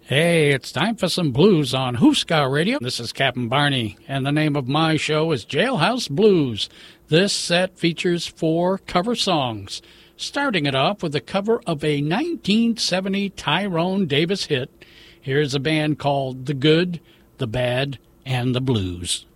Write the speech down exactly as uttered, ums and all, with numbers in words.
Hey, it's time for some blues on Hooska Radio. This is Captain Barney, and the name of my show is Jailhouse Blues. This set features four cover songs, starting it off with a cover of a nineteen seventy Tyrone Davis hit. Here's a band called The Good, The Bad, and The Blues.